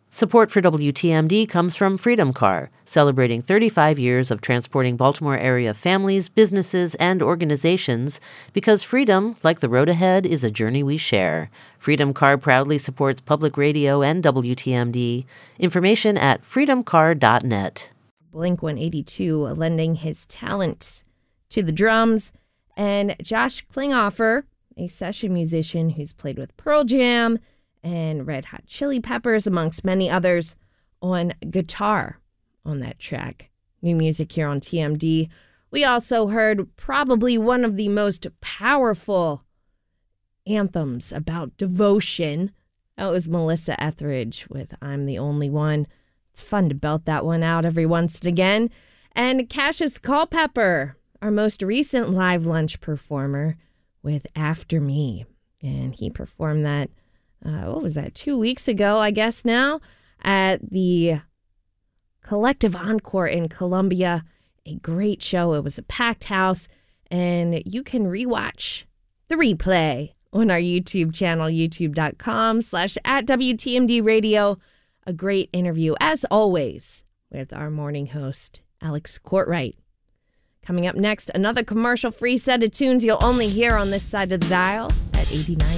Support for WTMD comes from Freedom Car, celebrating 35 years of transporting Baltimore area families, businesses, and organizations, because freedom, like the road ahead, is a journey we share. Freedom Car proudly supports public radio and WTMD. Information at freedomcar.net. Blink-182 lending his talents to the drums, and Josh Klinghoffer, a session musician who's played with Pearl Jam and Red Hot Chili Peppers, amongst many others, on guitar on that track. New music here on TMD. We also heard probably one of the most powerful anthems about devotion. That was Melissa Etheridge with I'm the Only One. It's fun to belt that one out every once and again. And Cassius Culpepper, our most recent live lunch performer, with After Me. And he performed that 2 weeks ago, I guess now, at the Collective Encore in Columbia. A great show. It was a packed house, and you can rewatch the replay on our YouTube channel, youtube.com/@WTMD Radio. A great interview, as always, with our morning host, Alex Courtwright. Coming up next, another commercial-free set of tunes you'll only hear on this side of the dial at 89.